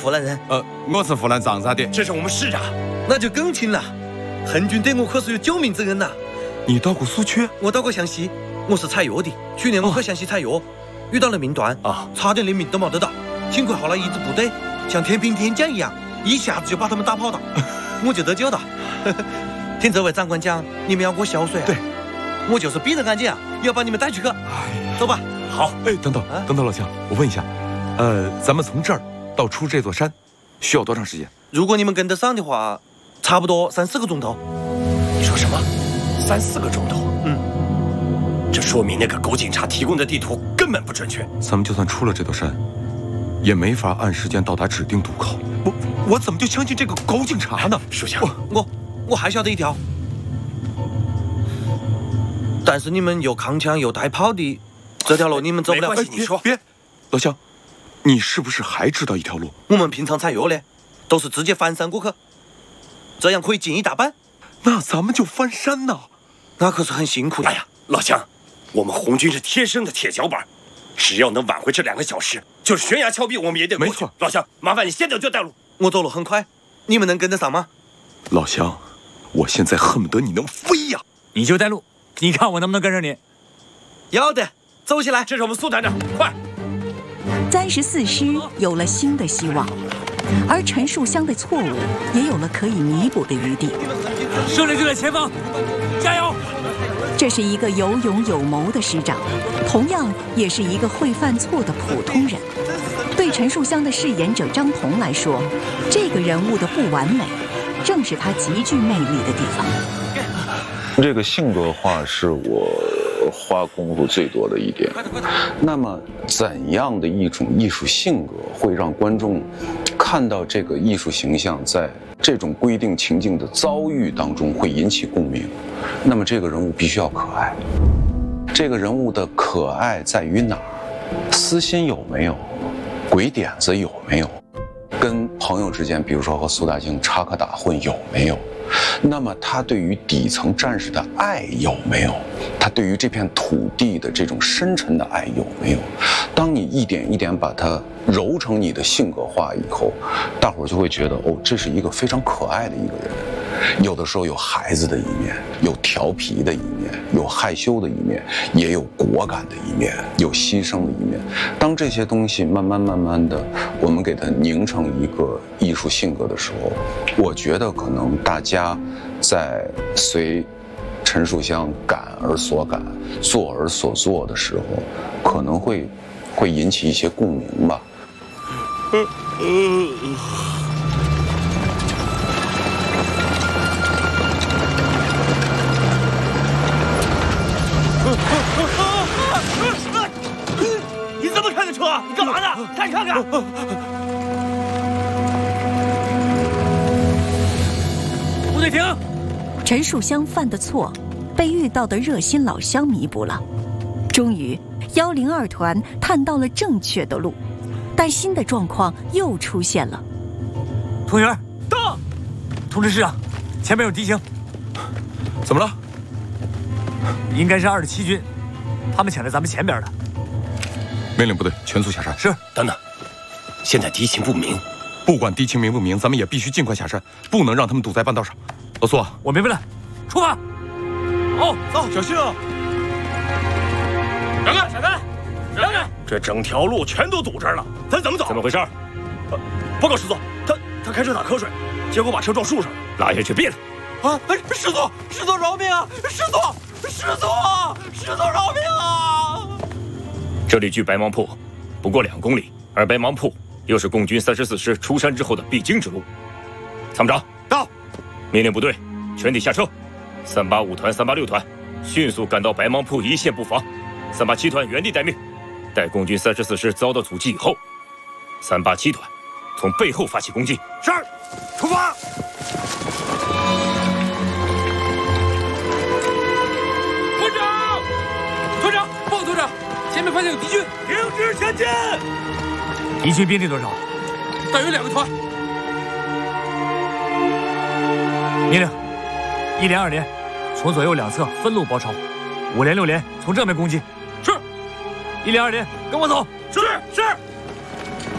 湖南人。 我是湖南长沙的。 这是我们市长。 那就更亲了。恨军对我可是有救命之恩呐。 你到过苏区？ 我到过湘西，我是采药的。去年我去湘西采药，遇到了命断啊，差点连命都没得到。幸亏后来一支部队像天兵天将一样，一下子就把他们打跑了，我就得救了。听这位长官讲，你们要过萧水啊？ 对， 我就是逼着赶紧啊，要把你们带去。走吧。 好。 等等，老乡，我问一下，咱们从这儿到出这座山，需要多长时间？ 如果你们跟得上的话，差不多3-4个钟头。 你说什么？3-4个钟头？这说明那个狗警察提供的地图根本不准确。 咱们就算出了这座山，也没法按时间到达指定渡口。我怎么就相信这个狗警察呢？ 属下， 我还晓得一条，但是你们有扛枪有带炮的，这条路你们走不了。 没关系，你说。 别，老乡，你是不是还知道一条路？ 我们平常采药的都是直接翻山过去，这样可以近一大半。 那咱们就翻山呐， 那可是很辛苦的。 哎呀，老乡，我们红军是天生的铁脚板，只要能挽回这2个小时，就是悬崖峭壁我们也得过去。 没错， 老乡，麻烦你现在就带路。 我走路很快，你们能跟得上吗？ 老乡，我现在恨不得你能飞呀！ 你就带路，你看我能不能跟上你？ 要得，走起来！ 这是我们苏团长，快 ！34师有了新的希望，而陈树湘的错误也有了可以弥补的余地。 胜利就在前方，加油！ 这是一个有勇有谋的师长，同样也是一个会犯错的普通人。对陈树湘的饰演者张彤来说，这个人物的不完美，正是他极具魅力的地方。 这个性格化是我花功夫最多的一点。那么，怎样的一种艺术性格会让观众看到这个艺术形象在这种规定情境的遭遇当中会引起共鸣？那么，这个人物必须要可爱。这个人物的可爱在于哪儿？私心有没有？鬼点子有没有？跟朋友之间，比如说和苏大靖插科打诨有没有？那么他对于底层战士的爱有没有？他对于这片土地的这种深沉的爱有没有？当你一点一点把它揉成你的性格化以后，大伙儿就会觉得，哦，这是一个非常可爱的一个人。有的时候有孩子的一面，有调皮的一面，有害羞的一面，也有果敢的一面，有牺牲的一面。当这些东西慢慢的，我们给它凝成一个艺术性格的时候，我觉得可能大家在随陈树湘感而所感，做而所做的时候，可能会引起一些共鸣吧。 你怎么开的车？你干嘛呢？看看看！ 部队停！ 陈树湘犯的错，被遇到的热心老乡弥补了。终于，102团探到了正确的路，但新的状况又出现了。 同学，到！通知师长，前面有敌情。 怎么了？ 应该是27军，他们抢在咱们前边的。 命令部队全速下山。 是。 等等，现在敌情不明， 不管敌情明不明，咱们也必须尽快下山，不能让他们堵在半道上。老苏， 我明白了，出发。好， 走，小心啊！ 让开，闪开！让开！这整条路全都堵这儿了，咱怎么走？怎么回事？报告师座，他开车打瞌睡，结果把车撞树上了，拉下去毙了。 啊！师座饶命啊！师座饶命啊！ 这里距白芒铺不过2公里，而白芒铺又是共军34师出山之后的必经之路。参谋长到，命令部队全体下车，385团、386团迅速赶到白芒铺一线布防，387团原地待命，待共军34师遭到阻击以后，387团从背后发起攻击。是，出发。 团长，报告团长，前面发现有敌军， 停止前进。 敌军兵力多少？ 大约2个团。 命令，1连、2连从左右两侧分路包抄，5连、6连从正面攻击。 是。 1连、2连跟我走。 是。